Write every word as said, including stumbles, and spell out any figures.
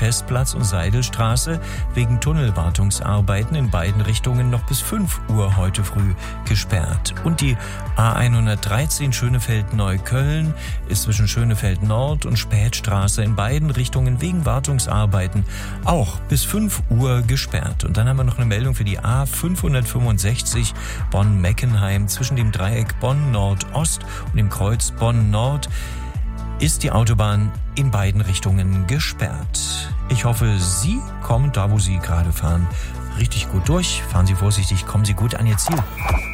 Festplatz und Seidelstraße wegen Tunnelwartungsarbeiten in beiden Richtungen noch bis fünf Uhr heute früh gesperrt. Und die A hundertdreizehn Schönefeld-Neukölln ist zwischen Schönefeld Nord und Spätstraße in beiden Richtungen wegen Wartungsarbeiten auch bis fünf Uhr gesperrt. Und dann haben wir noch eine Meldung für die A fünfhundertfünfundsechzig Bonn-Meckenheim zwischen dem Dreieck Bonn-Nord-Ost und dem Kreuz Bonn-Nord ist die Autobahn in beiden Richtungen gesperrt. Ich hoffe, Sie kommen da, wo Sie gerade fahren, richtig gut durch. Fahren Sie vorsichtig, kommen Sie gut an Ihr Ziel.